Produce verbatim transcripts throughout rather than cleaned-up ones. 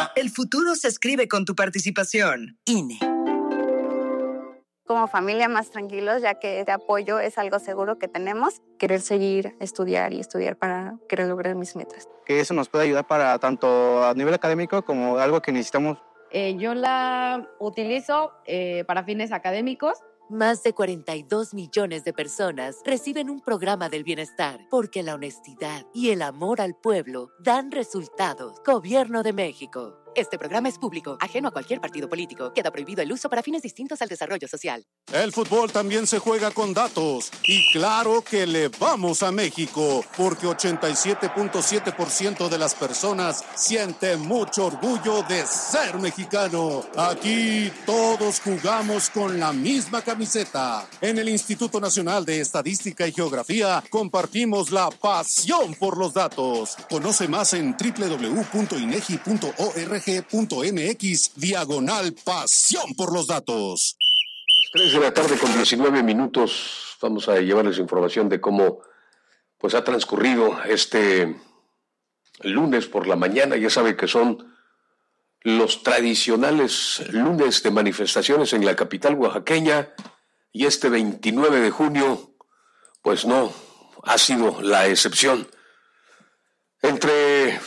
El futuro se escribe con tu participación. I N E. Como familia más tranquilos, ya que este apoyo es algo seguro que tenemos. Querer seguir, estudiar y estudiar para querer lograr mis metas. Que eso nos puede ayudar para tanto a nivel académico como algo que necesitamos. Eh, yo la utilizo eh, para fines académicos. Más de cuarenta y dos millones de personas reciben un programa del bienestar porque la honestidad y el amor al pueblo dan resultados. Gobierno de México. Este programa es público, ajeno a cualquier partido político. Queda prohibido el uso para fines distintos al desarrollo social. El fútbol también se juega con datos. Y claro que le vamos a México, porque ochenta y siete punto siete por ciento de las personas siente mucho orgullo de ser mexicano. Aquí todos jugamos con la misma camiseta. En el Instituto Nacional de Estadística y Geografía compartimos la pasión por los datos. Conoce más en doble u doble u doble u punto inegi punto org punto mx diagonal pasión por los datos. Las tres de la tarde con diecinueve minutos vamos a llevarles información de cómo pues ha transcurrido este lunes por la mañana. Ya sabe que son los tradicionales lunes de manifestaciones en la capital oaxaqueña y este veintinueve de junio pues no ha sido la excepción. Entre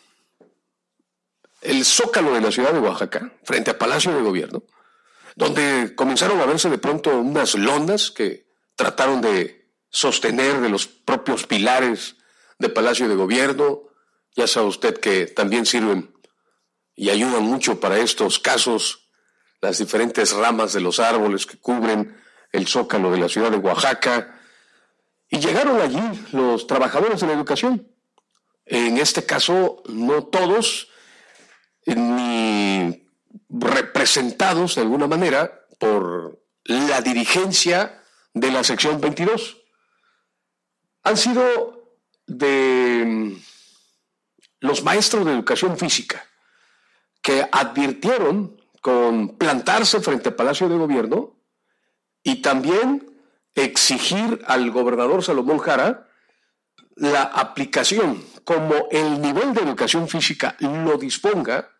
el Zócalo de la ciudad de Oaxaca, frente a Palacio de Gobierno, donde comenzaron a verse de pronto unas lonas que trataron de sostener de los propios pilares de Palacio de Gobierno. Ya sabe usted que también sirven y ayudan mucho para estos casos las diferentes ramas de los árboles que cubren el Zócalo de la ciudad de Oaxaca. Y llegaron allí los trabajadores de la educación. En este caso, no todos, ni representados de alguna manera por la dirigencia de la sección veintidós. Han sido de los maestros de educación física que advirtieron con plantarse frente al Palacio de Gobierno y también exigir al gobernador Salomón Jara la aplicación, como el nivel de educación física lo disponga,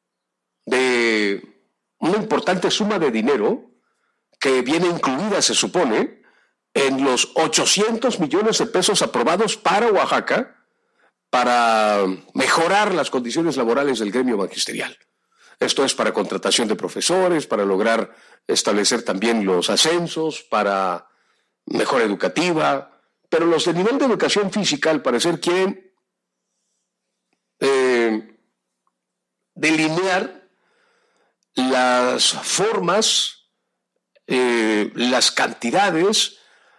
de una importante suma de dinero que viene incluida, se supone, en los ochocientos millones de pesos aprobados para Oaxaca para mejorar las condiciones laborales del gremio magisterial. Esto es para contratación de profesores, para lograr establecer también los ascensos, para mejora educativa, pero los de nivel de educación física, al parecer, quieren eh, delinear las formas, eh, las cantidades